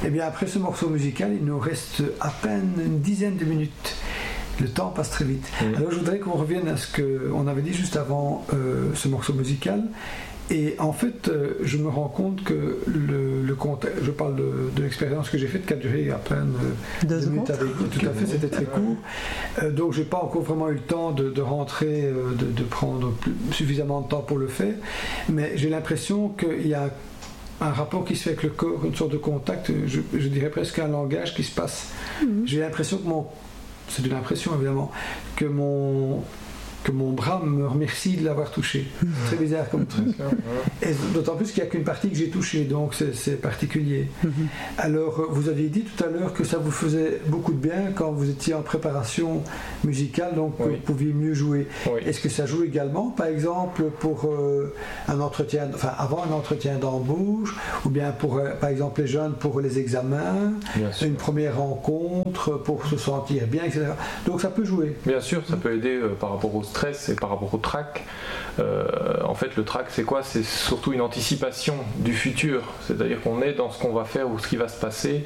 Eh bien, après ce morceau musical, il nous reste à peine une dizaine de minutes. Le temps passe très vite. Alors, je voudrais qu'on revienne à ce qu'on avait dit juste avant ce morceau musical. Et en fait, je me rends compte que le contexte, je parle de l'expérience que j'ai faite, qui a duré à peine 2 minutes avec vous, tout à fait, c'était très court. Donc, je n'ai pas encore vraiment eu le temps de rentrer, de prendre suffisamment de temps pour le faire. Mais j'ai l'impression qu'il y a un rapport qui se fait avec le corps, une sorte de contact, je dirais presque un langage qui se passe. J'ai l'impression que c'est une impression évidemment, que mon bras me remercie de l'avoir touché. C'est très bizarre comme truc. Et d'autant plus qu'il n'y a qu'une partie que j'ai touchée, donc c'est particulier. Alors, vous aviez dit tout à l'heure que ça vous faisait beaucoup de bien quand vous étiez en préparation musicale, donc vous pouviez mieux jouer. Est-ce que ça joue également, par exemple, pour un entretien, enfin avant un entretien d'embauche, ou bien pour, par exemple, les jeunes pour les examens, une première rencontre, pour se sentir bien, etc. Donc ça peut jouer. Bien sûr, ça peut aider par rapport au stress et par rapport au trac. En fait, le trac, c'est quoi? C'est surtout une anticipation du futur. C'est-à-dire qu'on est dans ce qu'on va faire ou ce qui va se passer,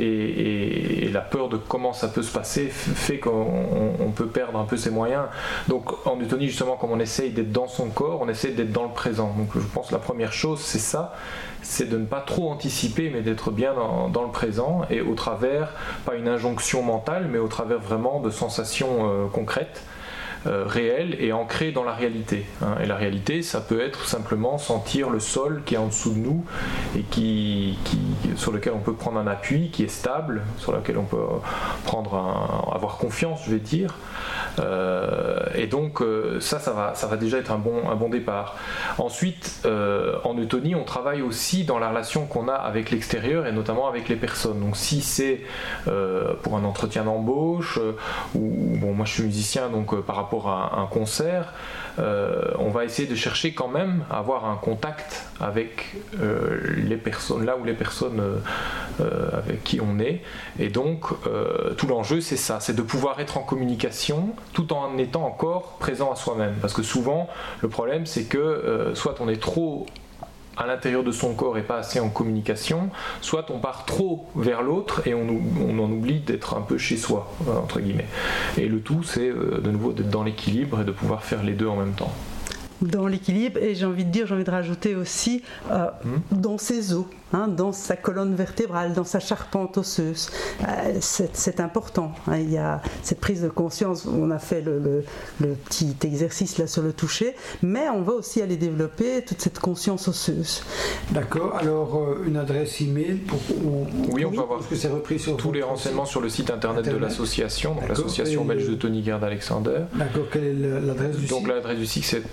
et la peur de comment ça peut se passer fait qu'on peut perdre un peu ses moyens. Donc, en Eutonie, justement, comme on essaye d'être dans son corps, on essaie d'être dans le présent. Donc, je pense que la première chose, c'est ça. C'est de ne pas trop anticiper, mais d'être bien dans le présent, et au travers, pas une injonction mentale, mais au travers vraiment de sensations concrètes, réelles et ancrées dans la réalité. Et la réalité, ça peut être simplement sentir le sol qui est en dessous de nous et sur lequel on peut prendre un appui, qui est stable, sur lequel on peut avoir confiance, je vais dire. Et donc ça va déjà être un bon départ. Ensuite, en Eutonie, on travaille aussi dans la relation qu'on a avec l'extérieur et notamment avec les personnes. Donc si c'est pour un entretien d'embauche, moi je suis musicien, donc par rapport à un concert, on va essayer de chercher quand même à avoir un contact avec les personnes, là où les personnes avec qui on est. Et donc tout l'enjeu, c'est ça, c'est de pouvoir être en communication tout en étant encore présent à soi-même. Parce que souvent, le problème, c'est que soit on est trop à l'intérieur de son corps et pas assez en communication, soit on part trop vers l'autre et on en oublie d'être un peu chez soi, entre guillemets. Et le tout, c'est de nouveau d'être dans l'équilibre et de pouvoir faire les deux en même temps. Dans l'équilibre, et j'ai envie de rajouter aussi dans ses os, dans sa colonne vertébrale, dans sa charpente osseuse. C'est important. Il y a cette prise de conscience. On a fait le petit exercice là sur le toucher, mais on va aussi aller développer toute cette conscience osseuse. D'accord. Alors, une adresse email Oui, on peut avoir que c'est repris sur tous les renseignements sur le site internet de l'association, donc l'association belge d'Eutonie Gerd Alexander. D'accord. Quelle est l'adresse du site? Donc l'adresse du site, c'est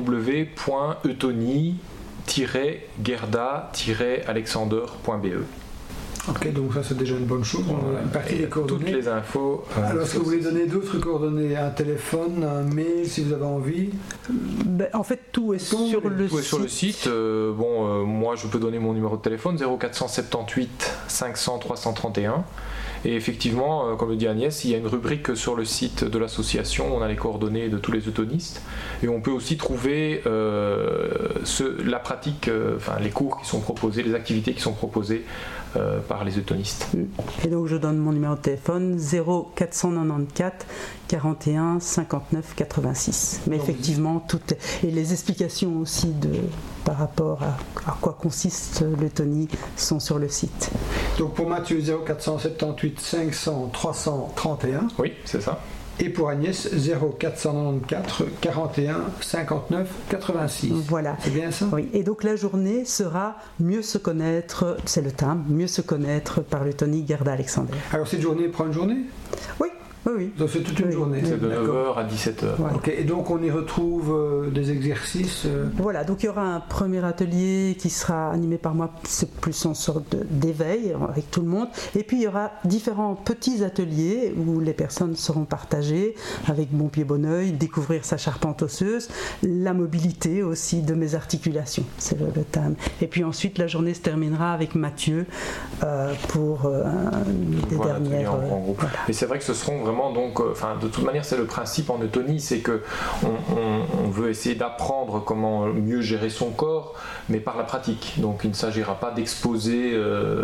www.eutonie-gerda-alexander.be. Ok, donc ça c'est déjà une bonne chose. Une partie des coordonnées. Toutes les infos. Alors, est-ce que vous voulez donner d'autres coordonnées? Un téléphone, un mail, si vous avez envie? En fait, tout est sur le site. Sur le site. Moi, je peux donner mon numéro de téléphone, 0478 500 331. Et effectivement, comme le dit Agnès, il y a une rubrique sur le site de l'association, on a les coordonnées de tous les eutonistes, et on peut aussi trouver la pratique, les cours qui sont proposés, les activités qui sont proposées par les eutonistes. Et donc je donne mon numéro de téléphone, 0494 41 59 86. Mais effectivement, et les explications aussi par rapport à quoi consiste l'Eutonie sont sur le site. Donc pour Mathieu, 0478 500 331. Oui, c'est ça. Et pour Agnès, 0494 41 59 86. Voilà. C'est bien ça? Oui. Et donc la journée sera mieux se connaître, c'est le thème, mieux se connaître par l'Eutonie Gerd Alexander. Alors cette journée prend une journée? Oui. Oui. Donc c'est toute une journée. C'est de 9h à 17h. Voilà. Okay. Et donc on y retrouve des exercices Voilà, donc il y aura un premier atelier qui sera animé par moi, c'est plus en sorte d'éveil avec tout le monde. Et puis il y aura différents petits ateliers où les personnes seront partagées avec bon pied bon oeil, découvrir sa charpente osseuse, la mobilité aussi de mes articulations, c'est le thème. Et puis ensuite la journée se terminera avec Mathieu pour des dernières... En gros. Voilà. Et c'est vrai que ce seront vraiment vraiment donc, de toute manière c'est le principe en eutonie, c'est que on veut essayer d'apprendre comment mieux gérer son corps, mais par la pratique. Donc il ne s'agira pas d'exposer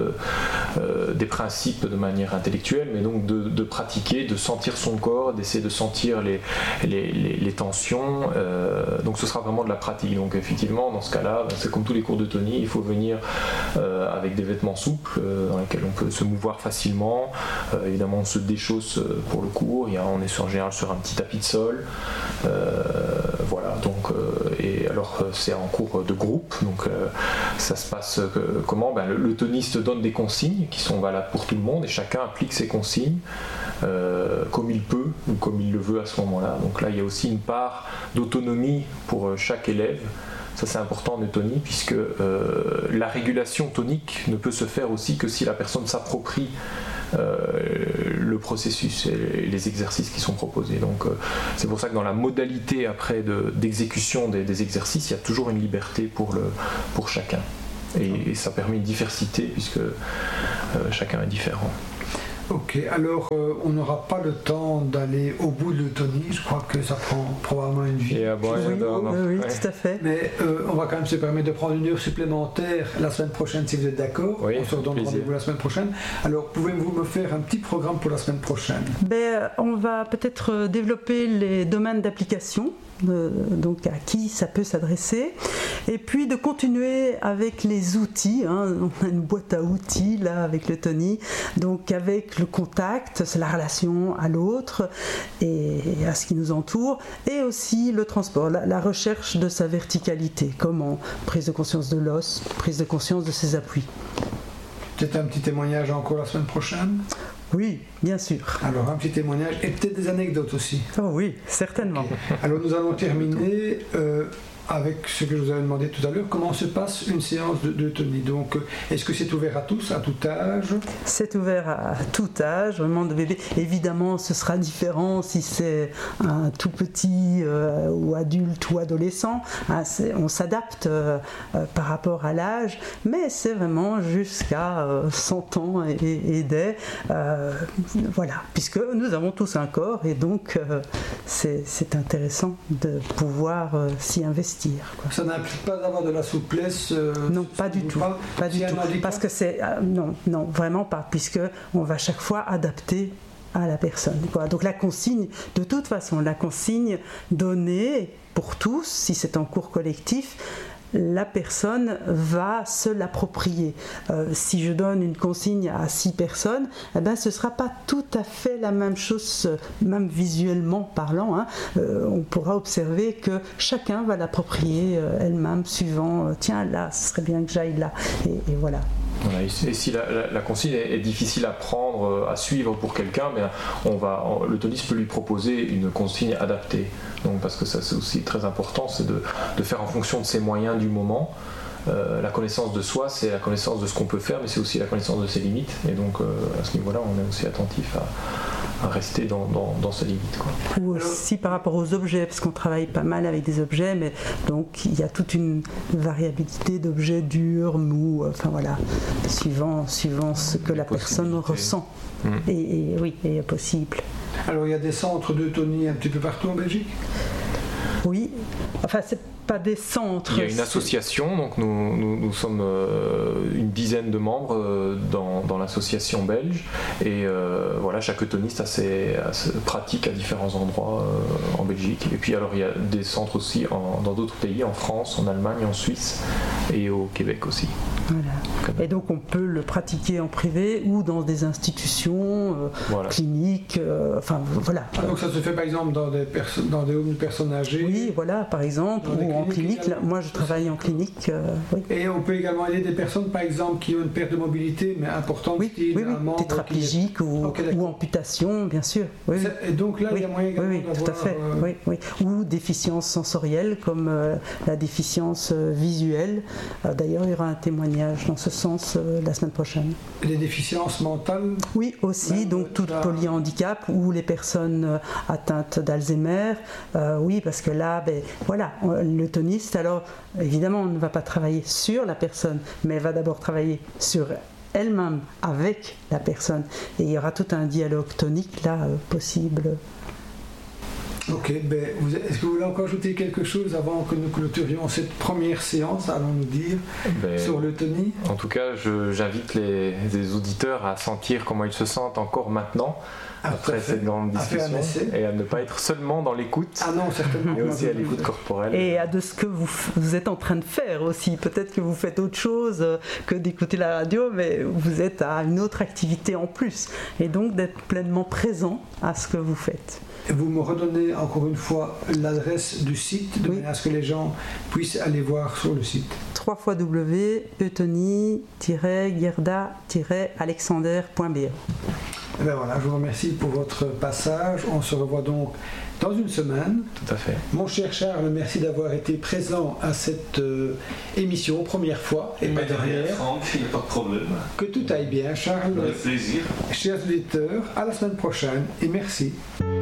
des principes de manière intellectuelle, mais donc de pratiquer, de sentir son corps, d'essayer de sentir les tensions. Donc ce sera vraiment de la pratique. Donc effectivement, dans ce cas-là, c'est comme tous les cours d'eutonie, il faut venir avec des vêtements souples dans lesquels on peut se mouvoir facilement. Évidemment, on se déchausse pour le cours. On est en général sur un petit tapis de sol. Voilà. Donc, et alors c'est en cours de groupe. Donc ça se passe comment ? Le toniste donne des consignes qui sont valables pour tout le monde et chacun applique ces consignes comme il peut ou comme il le veut à ce moment-là. Donc là, il y a aussi une part d'autonomie pour chaque élève. Ça, c'est important en eutonie, puisque la régulation tonique ne peut se faire aussi que si la personne s'approprie le processus et les exercices qui sont proposés. Donc c'est pour ça que dans la modalité après d'exécution des exercices, il y a toujours une liberté pour chacun. Et ça permet une diversité, puisque chacun est différent. Ok, alors on n'aura pas le temps d'aller au bout de l'eutonie, je crois que ça prend probablement une vie. Oui, tout à fait. Mais on va quand même se permettre de prendre une heure supplémentaire la semaine prochaine si vous êtes d'accord. Oui, on se redonne rendez-vous la semaine prochaine. Alors pouvez-vous me faire un petit programme pour la semaine prochaine ? On va peut-être développer les domaines d'application. Donc à qui ça peut s'adresser, et puis de continuer avec les outils. On a une boîte à outils là avec l'eutonie, donc avec le contact, c'est la relation à l'autre et à ce qui nous entoure, et aussi le transport, la recherche de sa verticalité, comment prise de conscience de l'os, prise de conscience de ses appuis. Peut-être un petit témoignage encore la semaine prochaine ? Oui, bien sûr. Alors un petit témoignage et peut-être des anecdotes aussi. Oh oui, certainement. Okay. Alors nous allons terminer avec ce que je vous avais demandé tout à l'heure. Comment se passe une séance d'eutonie ? Donc est-ce que c'est ouvert à tous, à tout âge ? C'est ouvert à tout âge, vraiment de bébé. Évidemment, ce sera différent si c'est un tout petit ou adulte ou adolescent. On s'adapte par rapport à l'âge, mais c'est vraiment jusqu'à 100 ans et des. Voilà, puisque nous avons tous un corps et donc c'est intéressant de pouvoir s'y investir. Ça n'implique pas d'avoir de la souplesse non, pas du tout. Pas du tout. Parce que c'est non, vraiment pas, puisque on va chaque fois adapter à la personne. Donc la consigne, de toute façon, la consigne donnée pour tous, si c'est en cours collectif, la personne va se l'approprier. Si je donne une consigne à 6 personnes, ce ne sera pas tout à fait la même chose, même visuellement parlant. On pourra observer que chacun va l'approprier elle-même, suivant tiens, là, ce serait bien que j'aille là. Et voilà. Voilà, et si la consigne est difficile à prendre, à suivre pour quelqu'un, l'eutoniste peut lui proposer une consigne adaptée. Donc, parce que ça c'est aussi très important, c'est de faire en fonction de ses moyens du moment. La connaissance de soi, c'est la connaissance de ce qu'on peut faire, mais c'est aussi la connaissance de ses limites. Et donc à ce niveau-là, on est aussi attentif à rester dans ses limites. Ou aussi par rapport aux objets, parce qu'on travaille pas mal avec des objets, mais donc il y a toute une variabilité d'objets durs, mous, enfin voilà, suivant ce que la personne ressent. Et oui, est possible. Alors il y a des centres d'eutonie un petit peu partout en Belgique ? Oui, enfin c'est pas des centres. Il y a une association, donc nous sommes une dizaine de membres dans l'association belge, et voilà, chaque eutoniste a ses pratiques à différents endroits en Belgique. Et puis alors il y a des centres aussi dans d'autres pays, en France, en Allemagne, en Suisse et au Québec aussi. Voilà. Et donc on peut le pratiquer en privé ou dans des institutions cliniques, enfin voilà. Donc ça se fait par exemple dans des homes de personnes âgées. Oui, voilà, par exemple, ou en clinique. Là, moi je travaille en clinique. Oui. Et on peut également aider des personnes par exemple qui ont une perte de mobilité mais importante, oui, tétraplégique ou amputation, bien sûr. Oui, et donc là il y a moyen également d'avoir... tout à fait. Oui. Ou déficience sensorielle comme la déficience visuelle. D'ailleurs il y aura un témoignage dans ce sens la semaine prochaine. Les déficiences mentales ? Oui, aussi, donc tout polyhandicap ou les personnes atteintes d'Alzheimer. Oui, parce que là, voilà, l'eutoniste, alors évidemment, on ne va pas travailler sur la personne, mais va d'abord travailler sur elle-même avec la personne. Et il y aura tout un dialogue tonique là possible. Ok, est-ce que vous voulez encore ajouter quelque chose avant que nous clôturions cette première séance, allons-nous dire, sur l'eutonie? En tout cas, j'invite les auditeurs à sentir comment ils se sentent encore maintenant, après cette grande discussion, et à ne pas être seulement dans l'écoute, mais aussi à l'écoute corporelle. Et à de ce que vous êtes en train de faire aussi. Peut-être que vous faites autre chose que d'écouter la radio, mais vous êtes à une autre activité en plus. Et donc d'être pleinement présent à ce que vous faites. Et vous me redonnez encore une fois l'adresse du site, de manière à ce que les gens puissent aller voir sur le site. www.eutonie-gerda-alexander.be. Et bien voilà, je vous remercie pour votre passage. On se revoit donc dans une semaine. Tout à fait. Mon cher Charles, merci d'avoir été présent à cette émission, première fois, et pas derrière. Franck, il n'y a pas de problème. Que tout aille bien, Charles. Avec plaisir. Chers auditeurs, à la semaine prochaine et merci.